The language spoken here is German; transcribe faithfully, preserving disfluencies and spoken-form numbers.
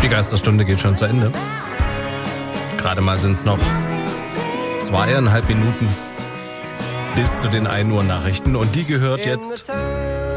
Die Geisterstunde geht schon zu Ende. Gerade mal sind es noch zweieinhalb Minuten bis zu den ein Uhr Nachrichten und die gehört jetzt